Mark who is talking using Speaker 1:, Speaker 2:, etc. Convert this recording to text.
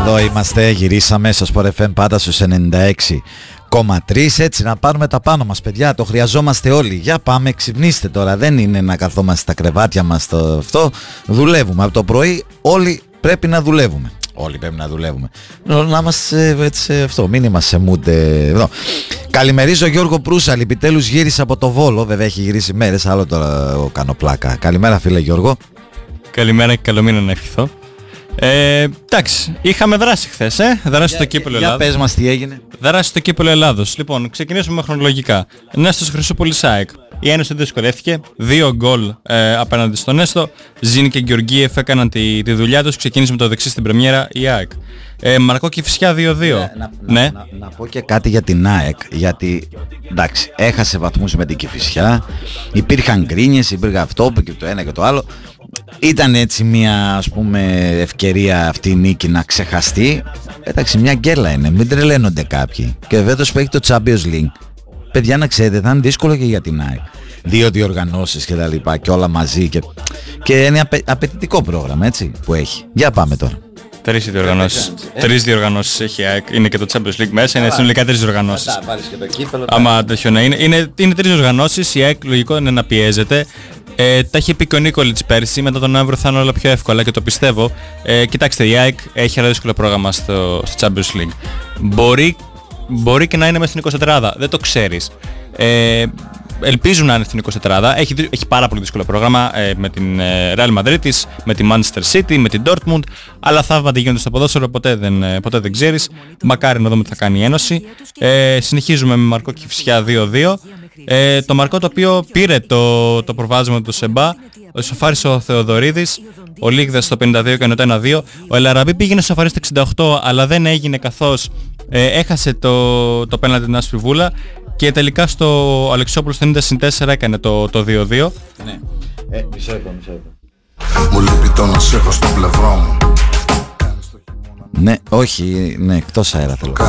Speaker 1: Εδώ είμαστε, γυρίσαμε στο Sport FM πάντα στους 96,3. Έτσι να πάρουμε τα πάνω μας, παιδιά, το χρειαζόμαστε όλοι. Για πάμε, ξυπνήστε τώρα, δεν είναι να καθόμαστε στα κρεβάτια μας αυτό. Δουλεύουμε από το πρωί, όλοι πρέπει να δουλεύουμε. Όλοι πρέπει να δουλεύουμε. Να είμαστε έτσι αυτό, μην είμαστε σε mood εδώ. Καλημερίζω Γιώργο Προύσαλη, επιτέλους γύρισε από το Βόλο. Βέβαια έχει γυρίσει μέρες, άλλο τώρα κάνω πλάκα. Καλημέρα φίλε Γιώργο.
Speaker 2: Καλημέρα και καλό μήνα να ευχηθώ. Εντάξει, είχαμε δράση χθες, δράση στο κύπελλο Ελλάδος.
Speaker 1: Για πες μας τι έγινε.
Speaker 2: Δράση στο κύπελλο Ελλάδος. Λοιπόν, ξεκινήσουμε χρονολογικά. Νέστος Χρυσούπολης ΑΕΚ. Η Ένωση δυσκολεύτηκε. 2 γκολ απέναντι στον Νέστο. Ζήνη και Γεωργίεφ έκαναν τη δουλειά τους. Ξεκίνησε με το δεξί στην πρεμιέρα η ΑΕΚ. Μαρκό Κηφισιά 2-2.
Speaker 1: Να πω και κάτι για την ΑΕΚ. Γιατί εντάξει, έχασε βαθμούς με την Κηφισιά. Υπήρχαν γκρίνιες, υπήρχε αυτό και το ένα και το άλλο. Ήταν έτσι μια ας πούμε ευκαιρία αυτή η νίκη να ξεχαστεί. Εντάξει, μια γκέλα είναι, μην τρελαίνονται κάποιοι. Και φέτος που έχει το Champions League, παιδιά να ξέρετε θα είναι δύσκολο και για την ΑΕΚ. 2 διοργανώσεις και τα λοιπά και όλα μαζί και είναι απαιτητικό πρόγραμμα έτσι που έχει. Για πάμε τώρα.
Speaker 2: 3 διοργανώσεις έχει η ΑΕΚ, είναι και το Champions League μέσα, είναι συνολικά 3 διοργανώσεις. Άμα τέτοιο να είναι 3 διοργανώσεις, η ΑΕΚ λογικό είναι να πιέζεται. Τα είχε πει και ο Νίκολιτς πέρσι, μετά τον Νοέμβριο θα είναι όλα πιο εύκολα και το πιστεύω. Κοιτάξτε, η ΑΕΚ έχει ένα δύσκολο πρόγραμμα στο Champions League. Μπορεί και να είναι μέσα στην 24, δεν το ξέρεις. Ελπίζουν να είναι στην 24. Έχει πάρα πολύ δύσκολο πρόγραμμα με την Real Madrid, με τη Manchester City, με την Dortmund. Αλλά θαύματα γίνονται στο ποδόσφαιρο, ποτέ δεν ξέρεις. Μακάρι να δούμε τι θα κάνει η Ένωση. Συνεχίζουμε με Μαρκό Κηφισιά 2-2. Το Μαρκό το οποίο πήρε το προβάδισμα του Σεμπά. Ο Σοφάρης ο Θεοδωρίδης, ο Λίγδας στο 52 και το 1-2. Ο Ελαραμπή πήγαινε στο Σοφάρης στο 68 αλλά δεν έγινε καθώς έχασε το πέναλτι την Άσπη Βούλα. Και τελικά στο Αλεξόπουλο στο 90-4 έκανε το 2-2.
Speaker 1: Ναι. Μισό λεπτό.
Speaker 3: Μου λείπει το να σε έχω στο πλευρό μου.
Speaker 1: Ναι, όχι, ναι, εκτός αέρα θέλω.